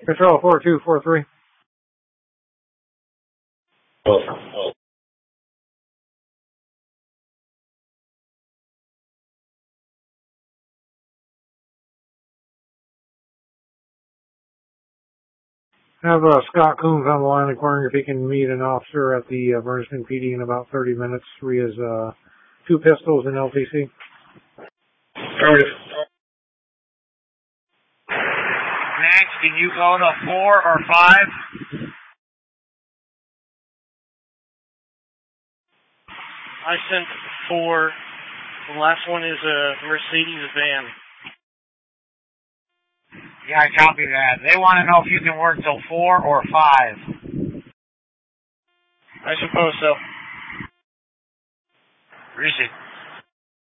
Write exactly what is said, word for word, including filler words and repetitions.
Control four two four three. Oh, oh. Have uh, Scott Coombs on the line inquiring if he can meet an officer at the uh, Berniston P D in about thirty minutes. He has uh, two pistols in L T C. Affirmative. Max, can you go to four or five? I sent four. The last one is a Mercedes van. Yeah, I copy that. They want to know if you can work till four or five. I suppose so. Receive.